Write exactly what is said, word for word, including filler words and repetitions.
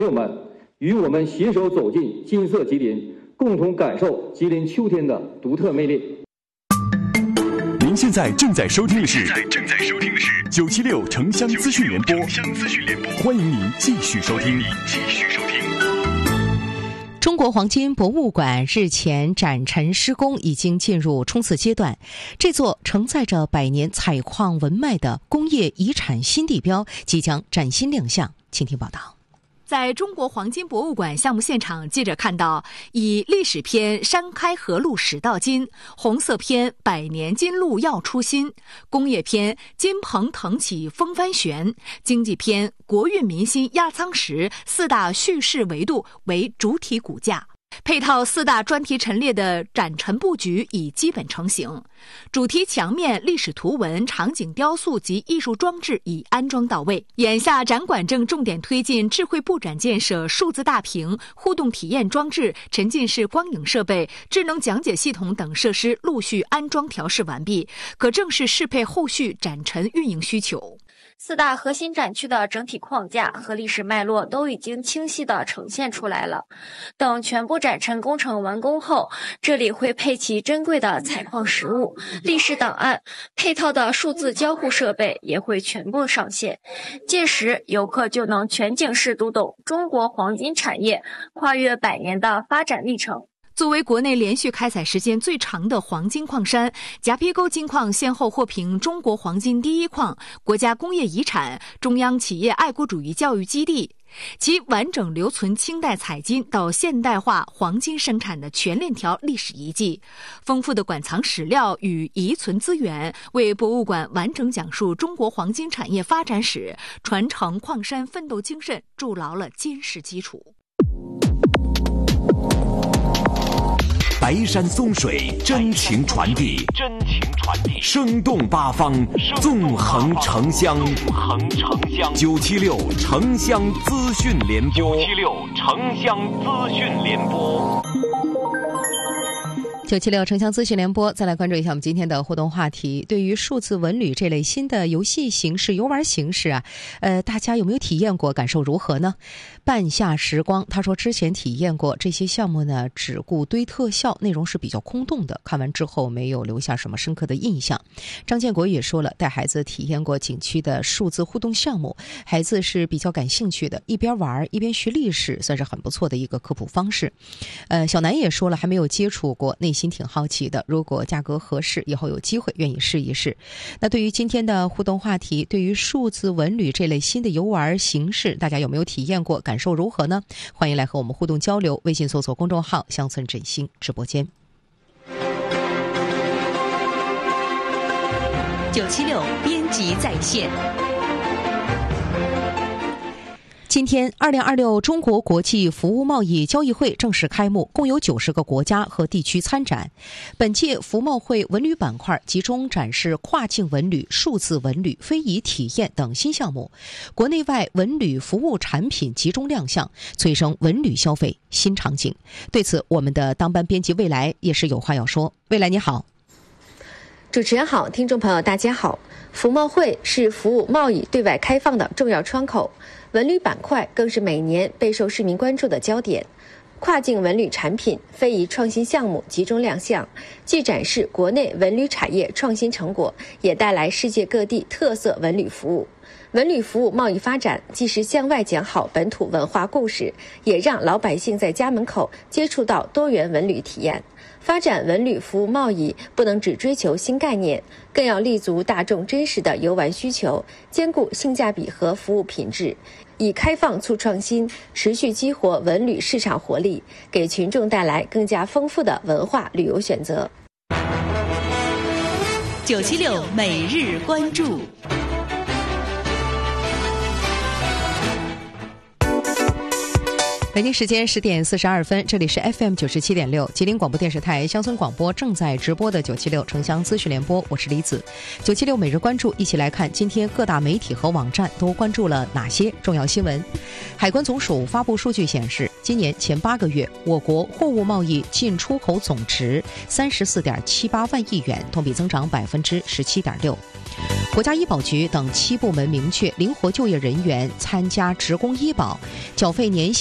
朋友们，与我们携手走进金色吉林，共同感受吉林秋天的独特魅力。 您现在正在收听的是正在收听的是九七六城乡资讯联播，欢迎您继续收听。继续收听。 中国黄金博物馆日前展陈施工已经进入冲刺阶段，这座承载着百年采矿文脉的工业遗产新地标即将崭新亮相。请听报道。 在中国黄金博物馆项目现场，记者看到以历史篇山开河路始到金，红色篇百年金路要出新，工业篇金鹏腾起风帆悬，经济篇国运民心压舱石四大叙事维度为主体骨架。配套四大专题陈列的展陈布局已基本成型，主题墙面历史图文、场景雕塑及艺术装置已安装到位。眼下展馆正重点推进智慧布展建设，数字大屏、互动体验装置、沉浸式光影设备、智能讲解系统等设施陆续安装调试完毕，可正式适配后续展陈运营需求。 四大核心展区的整体框架和历史脉络都已经清晰地呈现出来了。等全部展陈工程完工后，这里会配齐珍贵的采矿实物、历史档案，配套的数字交互设备也会全部上线。届时，游客就能全景式读懂中国黄金产业跨越百年的发展历程。 作为国内连续开采时间最长的黄金矿山，夹皮沟金矿先后获评中国黄金第一矿、国家工业遗产、中央企业爱国主义教育基地，其完整留存清代采金到现代化黄金生产的全链条历史遗迹，丰富的馆藏史料与遗存资源，为博物馆完整讲述中国黄金产业发展史、传承矿山奋斗精神筑牢了坚实基础。 白山松水，真情传递，真情传递，生动八方，纵横城乡，纵横城乡。九七六城乡资讯联播，九七六城乡资讯联播。 九七六城乡资讯联播，再来关注一下我们今天的互动话题。对于数字文旅这类新的游戏形式、游玩形式啊，呃，大家有没有体验过？感受如何呢？半夏时光他说，之前体验过这些项目呢，只顾堆特效，内容是比较空洞的，看完之后没有留下什么深刻的印象。张建国也说了，带孩子体验过景区的数字互动项目，孩子是比较感兴趣的，一边玩一边学历史，算是很不错的一个科普方式。呃，小南也说了，还没有接触过，内心挺好奇的，如果价格合适，以后有机会愿意试一试。那对于今天的互动话题，对于数字文旅这类新的游玩形式，大家有没有体验过？感受如何呢？欢迎来和我们互动交流，微信搜索公众号乡村振兴直播间。 九七六编辑在线。 今天二零二六中国国际服务贸易交易会正式开幕，共有九十个国家和地区参展。本届服贸会文旅板块集中展示跨境文旅、数字文旅、非遗体验等新项目，国内外文旅服务产品集中亮相，催生文旅消费新场景。对此，我们的当班编辑未来也是有话要说。未来你好。 主持人好，听众朋友大家好。服贸会是服务贸易对外开放的重要窗口，文旅板块更是每年备受市民关注的焦点。跨境文旅产品、非遗创新项目集中亮相，既展示国内文旅产业创新成果，也带来世界各地特色文旅服务。文旅服务贸易发展既是向外讲好本土文化故事，也让老百姓在家门口接触到多元文旅体验。发展文旅服务贸易不能只追求新概念，更要立足大众真实的游玩需求，兼顾性价比和服务品质，以开放促创新，持续激活文旅市场活力，给群众带来更加丰富的文化旅游选择。 九七六每日关注。 北京时间十点四十二分，这里是 F M 九十七点六吉林广播电视台乡村广播正在直播的九七六城乡资讯联播，我是李子。九七六每日关注，一起来看今天各大媒体和网站都关注了哪些重要新闻。海关总署发布数据显示，今年前八个月，我国货物贸易进出口总值三十四点七八万亿元，同比增长百分之十七点六。国家医保局等七部门明确，灵活就业人员参加职工医保缴费年限